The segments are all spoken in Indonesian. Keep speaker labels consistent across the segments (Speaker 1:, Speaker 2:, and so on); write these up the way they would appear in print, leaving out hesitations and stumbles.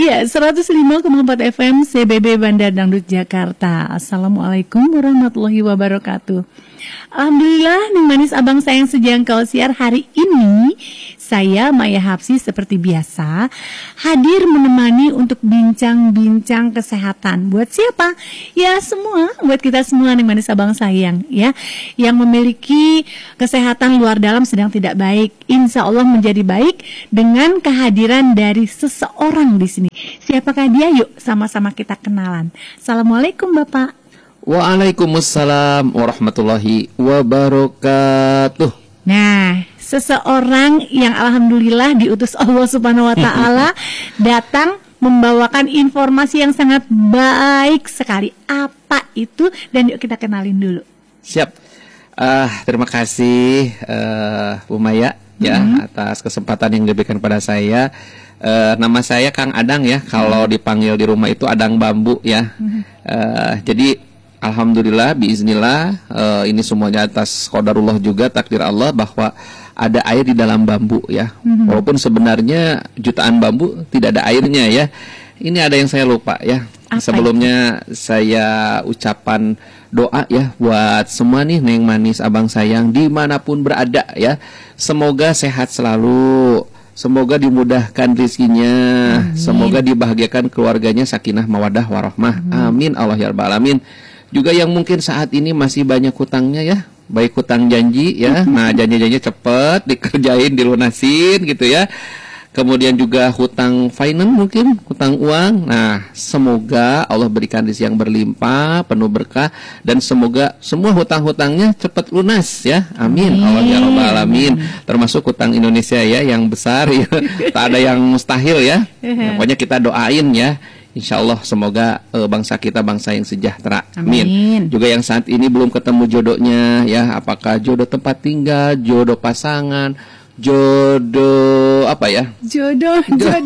Speaker 1: Iya, 105,4 FM CBB Bandar Dangdut Jakarta. Assalamualaikum warahmatullahi wabarakatuh. Alhamdulillah, Ning Manis Abang Sayang Sejangkau Siar hari ini saya Maya Hapsi seperti biasa hadir menemani untuk bincang-bincang kesehatan. Buat siapa? Ya semua, buat kita semua Ning Manis Abang Sayang ya, yang memiliki kesehatan luar dalam sedang tidak baik, insya Allah menjadi baik dengan kehadiran dari seseorang di sini. Siapakah dia? Yuk sama-sama kita kenalan. Assalamualaikum Bapak.
Speaker 2: Waalaikumsalam warahmatullahi wabarakatuh.
Speaker 1: Nah, seseorang yang alhamdulillah diutus Allah Subhanahu wa taala datang membawakan informasi yang sangat baik sekali. Apa itu? Dan yuk kita kenalin dulu.
Speaker 2: Siap. Terima kasih Bu Maya ya atas kesempatan yang diberikan pada saya. Nama saya Kang Adang ya. Kalau dipanggil di rumah itu Adang Bambu ya. Jadi alhamdulillah, biiznillah, ini semuanya atas qadarullah juga, takdir Allah bahwa ada air di dalam bambu ya. Walaupun sebenarnya jutaan bambu tidak ada airnya ya. Ini ada yang saya lupa ya. Sebelumnya saya ucapan doa ya buat semua nih Neng Manis Abang Sayang dimanapun berada ya. Semoga sehat selalu. Semoga dimudahkan rezekinya. Semoga dibahagiakan keluarganya, sakinah mawadah warahmah. Amin Allah ya rabbal alamin. Juga yang mungkin saat ini masih banyak hutangnya ya, baik hutang janji ya, nah janji-janji cepet dikerjain, dilunasin gitu ya. Kemudian juga hutang finance mungkin, hutang uang. Nah, semoga Allah berikan rezeki yang berlimpah, penuh berkah, dan semoga semua hutang-hutangnya cepat lunas ya. Amin. Allah ya rabbal alamin. Termasuk hutang Indonesia ya yang besar ya. Tak ada yang mustahil ya. Pokoknya kita doain ya. Insya Allah semoga bangsa kita bangsa yang sejahtera. Amin. Juga yang saat ini belum ketemu jodohnya ya, apakah jodoh tempat tinggal, jodoh pasangan, jodoh apa ya? Jodoh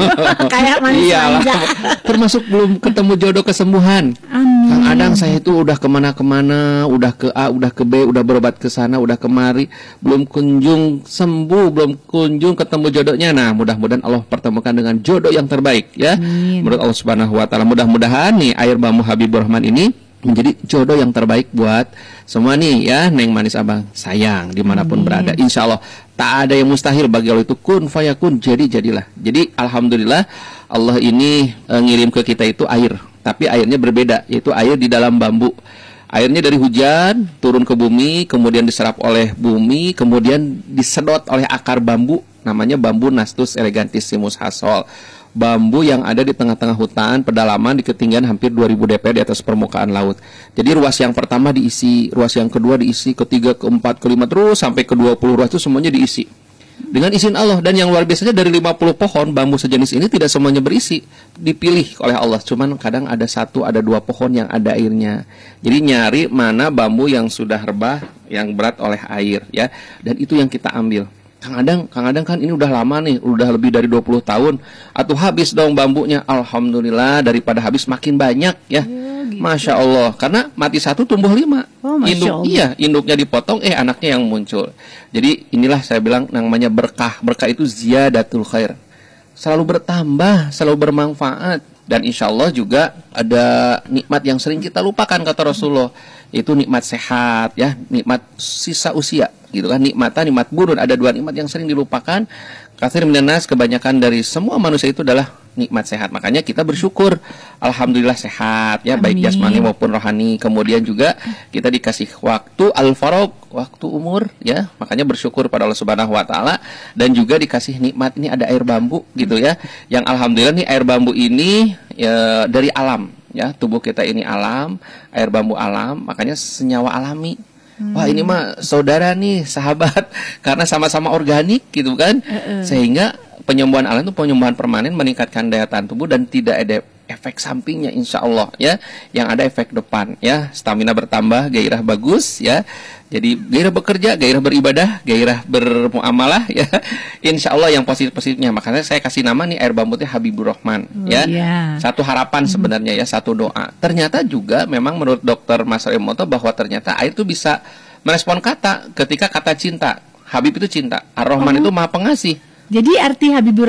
Speaker 1: kayak manusia.
Speaker 2: Termasuk belum ketemu jodoh kesembuhan.
Speaker 1: Amin.
Speaker 2: Kang Adang, saya itu udah kemana-kemana, udah ke A, udah ke B, udah berobat ke sana, udah kemari, belum kunjung sembuh, belum kunjung ketemu jodohnya. Nah, mudah-mudahan Allah pertemukan dengan jodoh yang terbaik ya. Amin. Menurut Allah Subhanahu wa taala, mudah-mudahan nih air bambu Habibur Rahman ini menjadi jodoh yang terbaik buat semua nih ya Neng Manis Abang Sayang dimanapun berada. Insya Allah tak ada yang mustahil bagi Allah, itu kun fayakun, jadilah. Jadi alhamdulillah Allah ini ngirim ke kita itu air, tapi airnya berbeda, yaitu air di dalam bambu. Airnya dari hujan turun ke bumi, kemudian diserap oleh bumi, kemudian disedot oleh akar bambu, namanya bambu Nastus elegantissimus Hasol. Bambu yang ada di tengah-tengah hutan pedalaman di ketinggian hampir 2000 dpl di atas permukaan laut. Jadi ruas yang pertama diisi, ruas yang kedua diisi, ketiga, keempat, kelima, terus sampai ke 20 ruas itu semuanya diisi dengan izin Allah. Dan yang luar biasanya dari 50 pohon bambu sejenis ini tidak semuanya berisi, dipilih oleh Allah. Cuman kadang ada satu, ada dua pohon yang ada airnya. Jadi nyari mana bambu yang sudah rebah, yang berat oleh air ya. Dan itu yang kita ambil. Kang Adang kan ini udah lama nih, udah lebih dari 20 tahun. Atau habis dong bambunya. Alhamdulillah, daripada habis makin banyak ya. Gitu. Masya Allah, karena mati satu tumbuh 5. Induknya dipotong, anaknya yang muncul. Jadi inilah saya bilang namanya berkah. Berkah itu ziyadatul khair, selalu bertambah, selalu bermanfaat. Dan insya Allah juga ada nikmat yang sering kita lupakan kata Rasulullah, itu nikmat sehat ya, nikmat sisa usia gitu kan, nikmat burun. Ada dua nikmat yang sering dilupakan. Katsir minan nas, kebanyakan dari semua manusia itu adalah nikmat sehat. Makanya kita bersyukur, alhamdulillah sehat ya. Amin. Baik jasmani maupun rohani. Kemudian juga kita dikasih waktu al-faragh, waktu umur ya. Makanya bersyukur pada Allah Subhanahu wa taala. Dan juga dikasih nikmat ini ada air bambu gitu ya. Yang alhamdulillah nih air bambu ini ya, dari alam ya. Tubuh kita ini alam, air bambu alam, makanya senyawa alami. Wah, ini mah saudara nih, sahabat, karena sama-sama organik gitu kan. Sehingga penyembuhan alam itu penyembuhan permanen, meningkatkan daya tahan tubuh dan tidak ada efek sampingnya insya Allah ya. Yang ada efek depan ya, stamina bertambah, gairah bagus ya. Jadi gairah bekerja, gairah beribadah, gairah bermuamalah ya. Insya Allah yang positif-positifnya. Makanya saya kasih nama nih air bambutnya Habibur Rahman ya. Satu harapan sebenarnya ya, satu doa. Ternyata juga memang menurut Dr. Mas Emoto bahwa ternyata air itu bisa merespon kata ketika kata cinta. Habib itu cinta, Ar-Rahman itu maha pengasih.
Speaker 1: Jadi arti Habibur Rahman?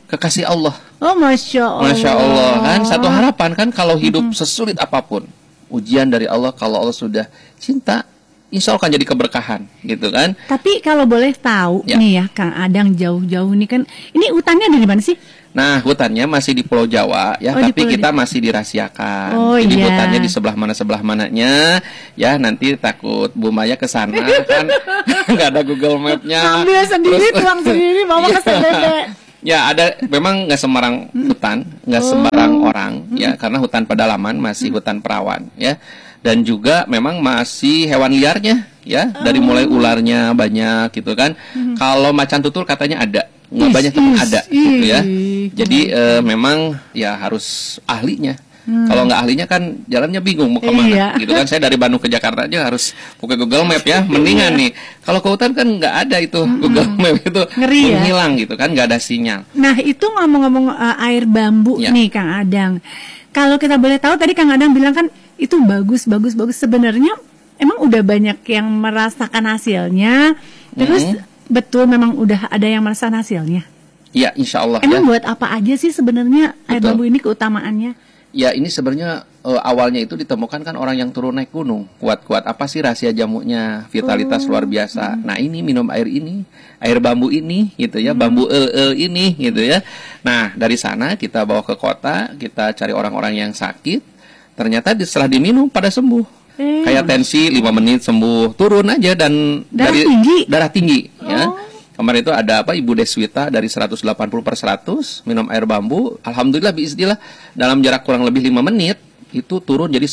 Speaker 2: kekasih Allah.
Speaker 1: Oh, Masya Allah.
Speaker 2: Masya Allah kan, satu harapan kan kalau hidup sesulit apapun, ujian dari Allah, kalau Allah sudah cinta, insya Allah akan jadi keberkahan, gitu kan.
Speaker 1: Tapi kalau boleh tahu nih ya, Kang Adang, jauh-jauh nih kan, ini hutannya dari mana sih?
Speaker 2: Nah, hutannya masih di Pulau Jawa ya, tapi kita masih dirahasiakan. Jadi hutannya di sebelah mananya, ya nanti takut Bu Maya ke sana kan, nggak ada Google Map-nya.
Speaker 1: Ambil sendiri, tuang sendiri, bawa ke CBB.
Speaker 2: Ya ada, memang nggak sembarang hutan, nggak sembarang orang ya, karena hutan pedalaman masih hutan perawan ya, dan juga memang masih hewan liarnya ya, dari mulai ularnya banyak gitu kan. Kalau macan tutul katanya ada, nggak banyak tapi ada gitu ya. Jadi memang ya harus ahlinya. Kalau nggak ahlinya kan jalannya bingung mau kemana gitu kan. Saya dari Bandung ke Jakarta aja harus pakai Google Map ya, mendingan nih. Kalau ke hutan kan nggak ada itu Google Map itu, menghilang gitu kan, nggak ada sinyal.
Speaker 1: Nah itu ngomong-ngomong air bambu nih Kang Adang, kalau kita boleh tahu tadi Kang Adang bilang kan itu bagus. Sebenarnya emang udah banyak yang merasakan hasilnya, terus betul memang udah ada yang merasakan hasilnya.
Speaker 2: Ya, insya Allah.
Speaker 1: Emang buat apa aja sih sebenarnya air bambu ini keutamaannya?
Speaker 2: Ya, ini sebenarnya awalnya itu ditemukan kan orang yang turun naik gunung, kuat-kuat. Apa sih rahasia jamunya? Vitalitas luar biasa. Nah, ini minum air ini, air bambu ini, gitu ya, bambu ini, gitu ya. Nah, dari sana kita bawa ke kota, kita cari orang-orang yang sakit. Ternyata setelah diminum pada sembuh. Kayak tensi 5 menit sembuh, turun aja dan darah tinggi ya. Kemarin itu ada Ibu Deswita dari 180/100 minum air bambu, alhamdulillah biiznillah dalam jarak kurang lebih 5 menit itu turun jadi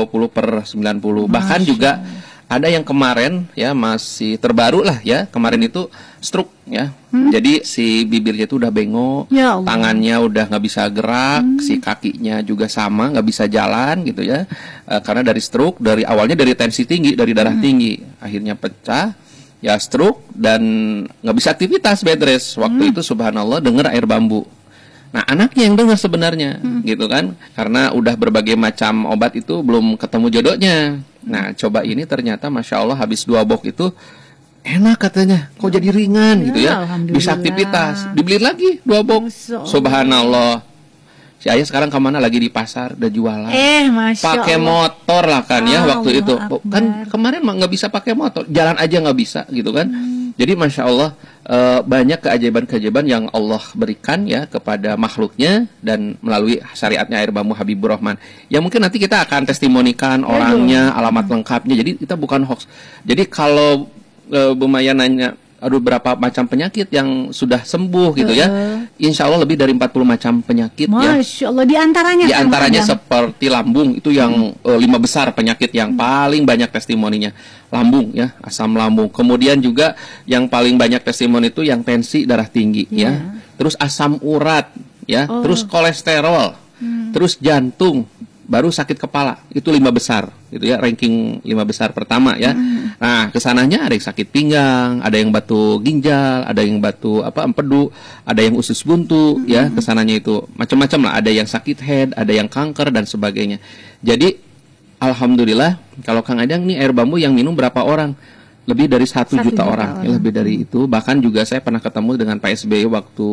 Speaker 2: 120/90. Bahkan juga ada yang kemarin ya, masih terbaru lah ya, kemarin itu stroke ya. Jadi si bibirnya itu udah bengok, tangannya udah nggak bisa gerak, si kakinya juga sama nggak bisa jalan gitu ya, karena dari stroke. Dari awalnya dari tensi tinggi, dari darah tinggi, akhirnya pecah ya, stroke, dan nggak bisa aktivitas, bed rest. Waktu itu subhanallah dengar air bambu. Nah, anaknya yang dengar sebenarnya gitu kan, karena udah berbagai macam obat itu belum ketemu jodohnya. Nah, coba ini ternyata Masya Allah habis 2 box itu enak katanya, kok jadi ringan gitu ya, bisa aktivitas. Dibeli lagi 2 box, subhanallah. Si ayah sekarang kemana, lagi di pasar udah jualan, pakai motor lah kan ya waktu itu. Kan kemarin mah nggak bisa pakai motor, jalan aja nggak bisa gitu kan. Jadi Masya Allah banyak keajaiban-keajaiban yang Allah berikan ya kepada makhluknya, dan melalui syariatnya air bambu Habibur Rahman. Ya mungkin nanti kita akan testimonikan orangnya, alamat lengkapnya. Jadi kita bukan hoax. Jadi kalau Bu Maya nanya, aduh berapa macam penyakit yang sudah sembuh gitu ya, insya Allah lebih dari 40 macam penyakit.
Speaker 1: Masya Allah.
Speaker 2: Di antaranya seperti lambung, itu yang 5 besar penyakit yang paling banyak testimoninya. Lambung ya, asam lambung. Kemudian juga yang paling banyak testimoni itu yang tensi darah tinggi ya. Terus asam urat ya, terus kolesterol, terus jantung, baru sakit kepala. Itu 5 besar gitu ya, ranking 5 besar pertama ya. Nah, kesananya ada yang sakit pinggang, ada yang batu ginjal, ada yang batu empedu, ada yang usus buntu ya, kesananya itu macam-macam lah. Ada yang sakit head, ada yang kanker dan sebagainya. Jadi alhamdulillah, kalau Kang Adang nih air bambu yang minum berapa orang? Lebih dari 1 juta orang. Ya, lebih dari itu. Bahkan juga saya pernah ketemu dengan Pak SBY waktu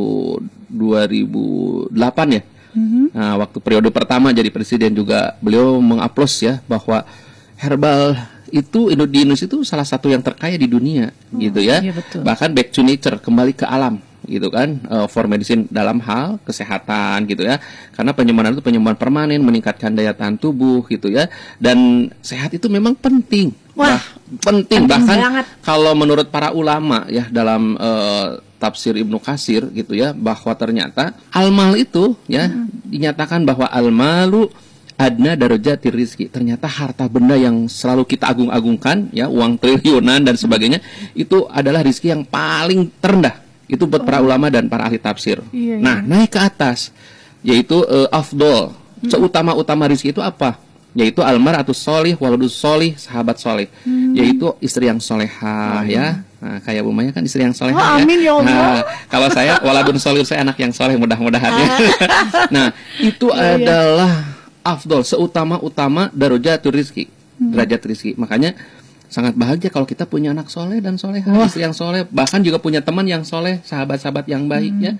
Speaker 2: 2008 ya. Nah, waktu periode pertama jadi presiden juga beliau mengaplos ya, bahwa herbal itu di Indonesia itu salah satu yang terkaya di dunia gitu ya.
Speaker 1: Iya,
Speaker 2: bahkan back to nature, kembali ke alam gitu kan, for medicine dalam hal kesehatan gitu ya, karena penyembuhan itu penyembuhan permanen, meningkatkan daya tahan tubuh gitu ya, dan sehat itu memang penting. Penting bahkan banget. Kalau menurut para ulama ya dalam tafsir Ibnu Katsir gitu ya, bahwa ternyata al-mal itu ya dinyatakan bahwa al-malu adna darajatir rizki. Ternyata harta benda yang selalu kita agung-agungkan ya, uang triliunan dan sebagainya, itu adalah rizki yang paling terendah. Itu buat para ulama dan para ahli tafsir. Nah, naik ke atas yaitu afdol. Seutama-utama rizki itu apa? Yaitu almaratus solih, waladus solih, sahabat solih. Yaitu istri yang solehah ya. Nah, kayak Bu Maya kan istri yang solehah ya.
Speaker 1: Amin ya Allah.
Speaker 2: Nah, kalau saya waladun solih, saya anak yang soleh, mudah-mudahan ya. Nah, itu adalah afdol, seutama-utama darajatul rizki, derajat rizki. Makanya sangat bahagia kalau kita punya anak soleh dan solehah, istri yang soleh, bahkan juga punya teman yang soleh, sahabat-sahabat yang baik ya.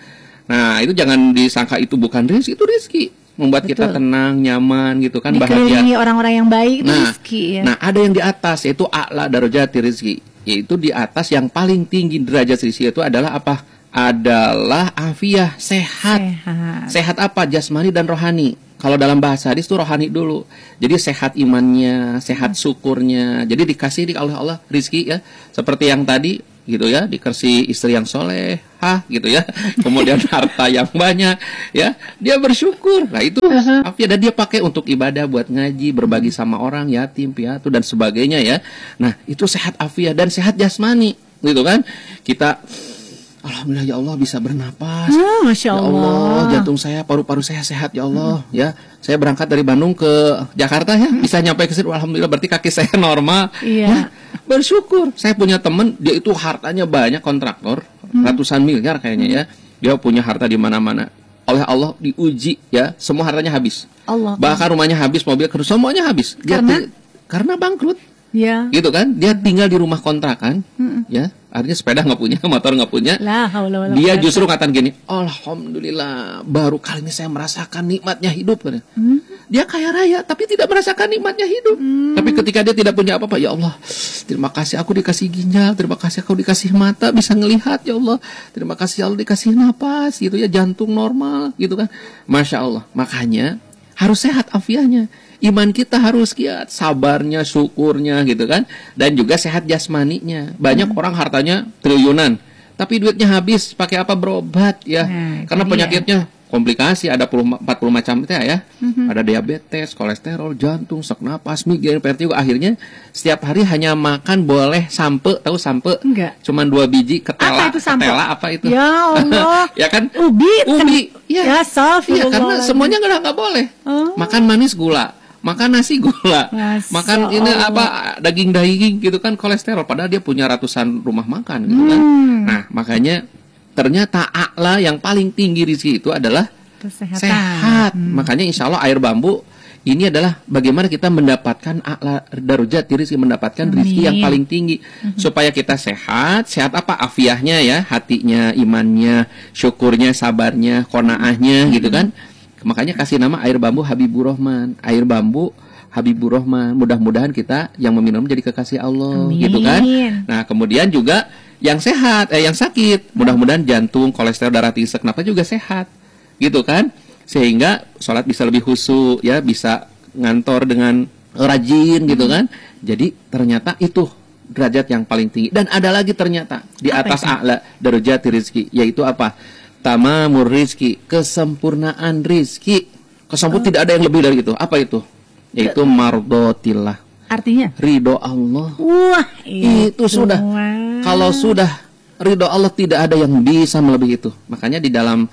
Speaker 2: Nah, itu jangan disangka itu bukan rezeki, itu rezeki. Membuat kita
Speaker 1: Betul.
Speaker 2: tenang, nyaman gitu kan,
Speaker 1: Dikelilingi
Speaker 2: bahagia.
Speaker 1: orang-orang yang baik itu
Speaker 2: Nah,
Speaker 1: rezeki ya.
Speaker 2: nah ada yang di atas yaitu a'la darajati rizki, yaitu di atas yang paling tinggi derajat rizki itu adalah apa? Adalah afiah, sehat.
Speaker 1: Sehat.
Speaker 2: Sehat apa? Jasmani dan rohani. Kalau dalam bahasa hadis itu rohani dulu. Jadi sehat imannya, sehat syukurnya. Jadi dikasih oleh Allah rizki ya. Seperti yang tadi gitu ya, dikasih istri yang solehah gitu ya. Kemudian harta yang banyak ya. Dia bersyukur. Nah itu afiah, dan dia pakai untuk ibadah, buat ngaji, berbagi sama orang, yatim, piatu dan sebagainya ya. Nah, itu sehat afiah dan sehat jasmani gitu kan. Kita alhamdulillah ya Allah bisa bernapas.
Speaker 1: Masya
Speaker 2: Ya Allah, jantung saya, paru-paru saya sehat ya Allah. Ya, saya berangkat dari Bandung ke Jakarta ya, bisa nyampe ke sini. Alhamdulillah, berarti kaki saya normal.
Speaker 1: Iya.
Speaker 2: Ya, bersyukur. Saya punya teman, dia itu hartanya banyak, kontraktor, ratusan miliar kayaknya ya. Dia punya harta di mana-mana. Oleh Allah diuji ya, semua hartanya habis.
Speaker 1: Allah.
Speaker 2: Bahkan rumahnya habis, mobil semuanya habis. Dia karena bangkrut.
Speaker 1: Ya.
Speaker 2: Gitu kan, dia tinggal di rumah kontrakan, ya, artinya sepeda nggak punya, motor nggak punya.
Speaker 1: La haula wala
Speaker 2: Dia
Speaker 1: quwata.
Speaker 2: justru ngatain gini, alhamdulillah, baru kali ini saya merasakan nikmatnya hidup. Dia kaya raya, tapi tidak merasakan nikmatnya hidup. Tapi ketika dia tidak punya apa-apa, ya Allah, terima kasih aku dikasih ginjal, terima kasih aku dikasih mata, bisa ngelihat, ya Allah, terima kasih Allah dikasih napas, gitu ya, jantung normal, gitu kan. Masya Allah, makanya harus sehat afiahnya. Iman kita harus giat, sabarnya, syukurnya gitu kan. Dan juga sehat jasmaninya. Banyak orang hartanya triliunan, tapi duitnya habis, pakai apa berobat ya.
Speaker 1: Nah,
Speaker 2: karena
Speaker 1: itu
Speaker 2: penyakitnya komplikasi, ada 40 macam ya. Ada diabetes, kolesterol, jantung, sesak napas, migrain, vertigo. Akhirnya setiap hari hanya makan boleh sampe, tahu sampe?
Speaker 1: Enggak.
Speaker 2: Cuman 2 biji ketela.
Speaker 1: Apa itu sampe?
Speaker 2: Ketela apa itu?
Speaker 1: Ya Allah.
Speaker 2: Ya kan?
Speaker 1: Ubi.
Speaker 2: Ya,
Speaker 1: Astagfirullah.
Speaker 2: karena semuanya nggak boleh.
Speaker 1: Oh.
Speaker 2: Makan manis gula, makan nasi gula,
Speaker 1: Masya
Speaker 2: makan ini
Speaker 1: Allah.
Speaker 2: apa daging gitu kan, kolesterol. Padahal dia punya ratusan rumah makan gitu kan. Nah, makanya ternyata a'la yang paling tinggi rezeki itu adalah
Speaker 1: Kesehatan.
Speaker 2: sehat. Makanya insya Allah air bambu ini adalah bagaimana kita mendapatkan a'la darajat rezeki, mendapatkan rezeki yang paling tinggi supaya kita sehat. Sehat apa? Afiahnya ya, hatinya, imannya, syukurnya, sabarnya, qanaahnya gitu kan. Makanya kasih nama air bambu Habibur Rahman. Air bambu Habibur Rahman. Mudah-mudahan kita yang meminum jadi kekasih Allah.
Speaker 1: Amin.
Speaker 2: Gitu kan. Nah, kemudian juga yang sehat, yang sakit, mudah-mudahan jantung, kolesterol, darah tinggi, kenapa juga sehat. Gitu kan. Sehingga sholat bisa lebih khusyuk ya, bisa ngantor dengan rajin gitu kan. Jadi ternyata itu derajat yang paling tinggi. Dan ada lagi ternyata di atas a'la darajat rezeki, yaitu apa? Tamamur rizki, kesempurnaan rizki. Tidak ada yang lebih dari itu. Apa itu? Yaitu mardotillah.
Speaker 1: Artinya?
Speaker 2: Ridho Allah.
Speaker 1: Wah,
Speaker 2: Itu sudah. Kalau sudah ridho Allah, tidak ada yang bisa melebihi itu. Makanya di dalam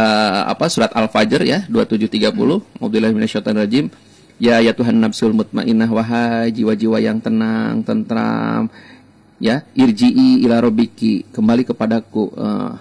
Speaker 2: surat Al-Fajr ya 2730, A'udzubillahi minasyaitonirrajim. Ya Tuhan nafsul mutmainnah, wahai jiwa-jiwa yang tenang, tentram. Ya, irji'i ila rabbiki, kembali kepadaku.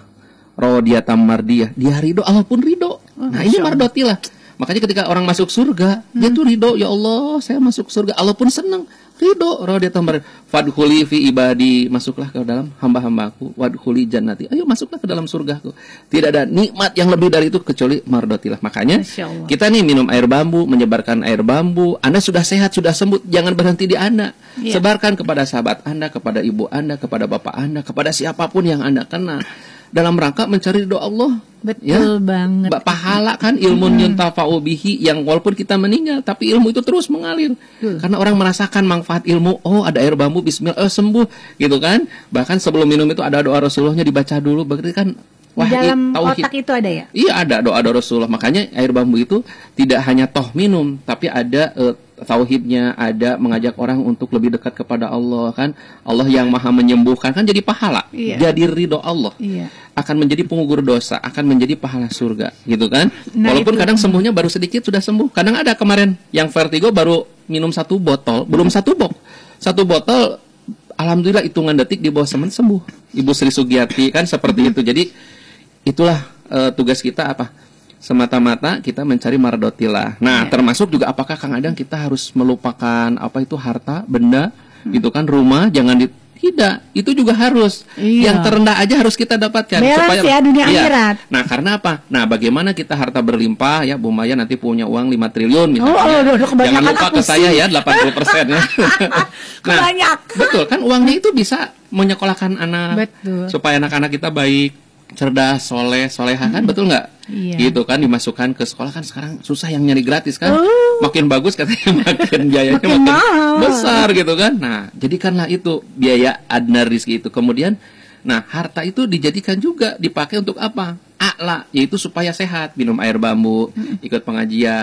Speaker 2: Rodiyatam mardiyah, dia ridho, Allah pun ridho. Nah, ini mardotilah. Makanya ketika orang masuk surga, dia tuh ridho, ya Allah, saya masuk surga, Allah pun senang. Ridho, rodiyatam mardiyah. Fadkhuli fi ibadi, masuklah ke dalam hamba-hambaku. Wadkhuli jannati, ayo masuklah ke dalam surgaku. Tidak ada nikmat yang lebih dari itu kecuali mardotilah. Makanya kita nih minum air bambu, menyebarkan air bambu. Anda sudah sehat, sudah sembuh, jangan berhenti di Anda. Sebarkan kepada sahabat Anda, kepada ibu Anda, kepada bapak Anda, kepada siapapun yang Anda kenal. Dalam rangka mencari doa Allah.
Speaker 1: Betul banget.
Speaker 2: Pahala kan ilmu yuntafa'u bihi, yang walaupun kita meninggal tapi ilmu itu terus mengalir. Karena orang merasakan manfaat ilmu. Oh, ada air bambu, bismillah, sembuh gitu kan. Bahkan sebelum minum itu ada doa Rasulullahnya dibaca dulu. Berarti kan
Speaker 1: di dalam otak itu ada ya?
Speaker 2: Iya, ada doa-doa Rasulullah. Makanya air bambu itu tidak hanya toh minum, tapi ada tauhidnya, ada mengajak orang untuk lebih dekat kepada Allah kan. Allah yang maha menyembuhkan kan, jadi pahala. Jadi ridho Allah. Akan menjadi pengugur dosa, akan menjadi pahala surga gitu kan. Walaupun kadang sembuhnya baru sedikit sudah sembuh. Kadang ada kemarin yang vertigo baru minum 1 botol, belum 1 box. 1 botol alhamdulillah hitungan detik di bawah semen sembuh. Ibu Sri Sugiyati kan seperti itu. Jadi itulah tugas kita apa? Semata-mata kita mencari mardotilah. Nah, termasuk juga apakah Kang Adang kita harus melupakan apa itu harta, benda, gitu kan, rumah, jangan Tidak, itu juga harus.
Speaker 1: Iya.
Speaker 2: Yang terendah aja harus kita dapatkan.
Speaker 1: Balance ya, dunia
Speaker 2: Iya.
Speaker 1: akhirat.
Speaker 2: Nah, karena apa? Nah, bagaimana kita harta berlimpah ya, Bu Maya nanti punya uang 5 triliun misalnya.
Speaker 1: kebanyakan.
Speaker 2: Jangan lupa ke
Speaker 1: Aku
Speaker 2: saya
Speaker 1: sih.
Speaker 2: ya 80% ya. Nah,
Speaker 1: Banyak.
Speaker 2: betul kan uangnya itu bisa menyekolahkan anak.
Speaker 1: Betul.
Speaker 2: Supaya anak-anak kita baik, cerdas, solehah kan, betul nggak?
Speaker 1: Iya.
Speaker 2: Gitu kan, dimasukkan ke sekolah kan sekarang susah yang nyari gratis kan.
Speaker 1: Oh.
Speaker 2: Makin bagus katanya makin biayanya
Speaker 1: Makin mahal.
Speaker 2: besar gitu kan. Nah, jadikanlah itu biaya adna rizki itu. Kemudian, nah harta itu dijadikan juga dipakai untuk apa? A'la, yaitu supaya sehat, minum air bambu, ikut pengajian.